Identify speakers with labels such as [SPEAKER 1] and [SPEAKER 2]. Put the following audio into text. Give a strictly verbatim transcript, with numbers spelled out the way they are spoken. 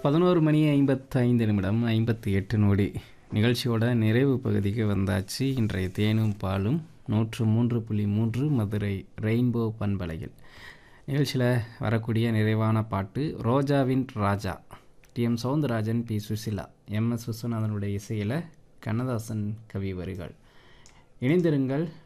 [SPEAKER 1] பதினொரு மணி ஐம்பத்தி ஐந்து நிமிடம் ஐம்பத்தி எட்டு நொடி நிகழ்ச்சியோட நிறைவு பகுதிக்கு வந்தாச்சு. இன்றைய தேனும் பாலும் நூற்று மூன்று புள்ளி மூன்று மதுரை ரெயின்போ பண்பலையில் நிகழ்ச்சியில் வரக்கூடிய நிறைவான பாட்டு ரோஜாவின் ராஜா. D M Soundararajan, B Susheela, M S விஸ்வநாதனுடைய இசையில் கண்ணதாசன் கவி வரிகள். இணைந்திருங்கள்.